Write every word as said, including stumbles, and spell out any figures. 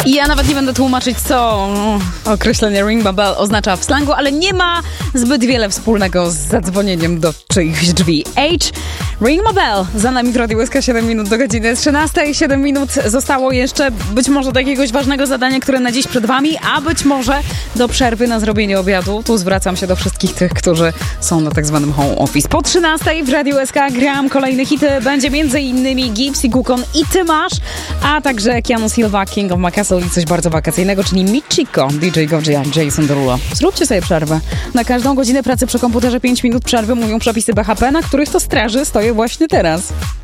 I ja nawet nie będę tłumaczyć, co określenie ring my bell oznacza w slangu, ale nie ma zbyt wiele wspólnego z zadzwonieniem do czyichś drzwi. H, ring my bell. Za nami w Radiu S K siedem minut do godziny trzynastej. siedem minut zostało jeszcze być może do jakiegoś ważnego zadania, które na dziś przed wami, a być może do przerwy na zrobienie obiadu. Tu zwracam się do wszystkich tych, którzy są na tak zwanym home office. Po trzynastej w Radiu S K gram kolejne hity. Będzie między innymi Gibbs i Gukon i Ty masz, a także Keanu Silva, King of My Castle i coś bardzo wakacyjnego, czyli Michiko, D J Godzilla, Jason Derulo. Zróbcie sobie przerwę. Na każdą godzinę pracy przy komputerze pięć minut przerwy, mówią przepisy B H P, na których to straży stoję właśnie teraz.